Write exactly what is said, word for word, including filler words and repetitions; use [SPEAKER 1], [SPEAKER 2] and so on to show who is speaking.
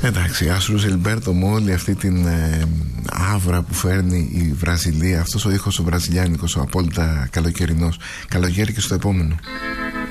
[SPEAKER 1] Εντάξει, άσου Ζιλμπέρτο με όλη αυτή την ε, άβρα που φέρνει η Βραζιλία, αυτός ο ήχος ο βραζιλιάνικος, ο απόλυτα καλοκαιρινός. Καλοκαίρι και στο επόμενο.